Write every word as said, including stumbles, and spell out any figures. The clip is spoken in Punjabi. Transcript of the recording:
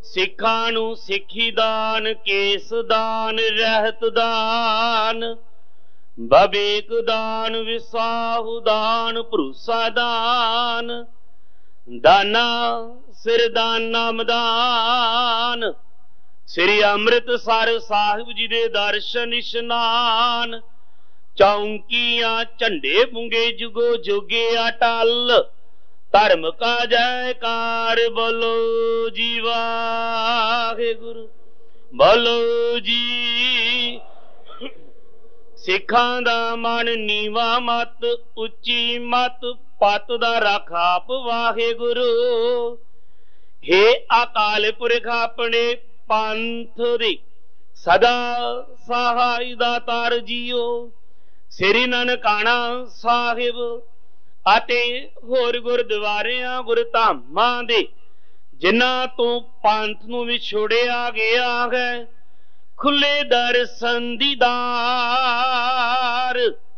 ਸਿੱਖਾਂ ਨੂੰ ਸਿੱਖੀ ਦਾਨ, ਕੇਸ ਦਾਨ, ਰਹਿਤ ਦਾਨ, ਬਵੇਕ ਦਾਨ, ਵਿਸਾਹੂ ਦਾਨ, ਭਰੂਸਾ ਦਾਨ, ਦਾਨਾ ਸਿਰ ਦਾਨ ਨਾਮ ਦਾਨ। ਸ੍ਰੀ ਅੰਮ੍ਰਿਤਸਰ ਸਾਹਿਬ ਜੀ ਦੇ ਦਰਸ਼ਨ ਇਸ਼ਨਾਨ, ਚੌਂਕੀਆਂ ਝੰਡੇ ਪੁੰਗੇ ਜੁਗੋ ਜੁਗੇ ਅਟਲ, ਧਰਮ ਕਾ ਜੈਕਾਰ ਬੋਲੋ ਜੀ ਵਾਹਿਗੁਰੂ, ਬੋਲੋ ਜੀ। ਸਿੱਖਾਂ ਦਾ ਮਨ ਨੀਵਾ ਮਤ, ਉੱਚੀ ਮਤ, ਪਤ ਦਾ ਰੱਖ ਆਪ ਵਾਹਿਗੁਰੂ। ਹੇ ਅਕਾਲ ਪੁਰਖ ਆਪਣੇ ਪੰਥ ਦੇ ਸਦਾ ਸਹਾਈ ਦਾਤਾਰ ਜੀਓ। ਸ੍ਰੀ ਨਨਕਾਣਾ ਸਾਹਿਬ ਅਤੇ ਹੋਰ ਗੁਰਦੁਆਰਿਆਂ ਗੁਰਧਾਮਾਂ ਦੇ ਜਿਨ੍ਹਾਂ ਤੋਂ ਪੰਥ ਨੂੰ ਵਿਛੋੜਿਆ ਗਿਆ ਹੈ, ਖੁੱਲੇ ਦਰਸ਼ਨ ਦੀਦਾਰ